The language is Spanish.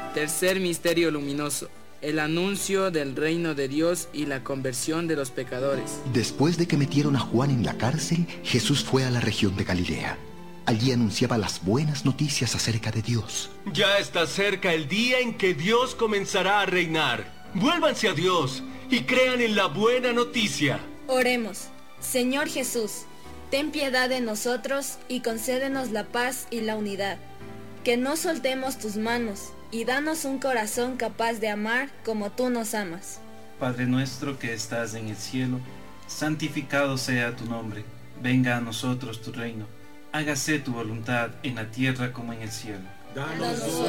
Tercer misterio luminoso: el anuncio del reino de Dios y la conversión de los pecadores. Después de que metieron a Juan en la cárcel, Jesús fue a la región de Galilea. Allí anunciaba las buenas noticias acerca de Dios. Ya está cerca el día en que Dios comenzará a reinar. Vuélvanse a Dios y crean en la buena noticia. Oremos. Señor Jesús, ten piedad de nosotros y concédenos la paz y la unidad. Que no soltemos tus manos y danos un corazón capaz de amar como tú nos amas. Padre nuestro que estás en el cielo, santificado sea tu nombre. Venga a nosotros tu reino. Hágase tu voluntad en la tierra como en el cielo. Danos hoy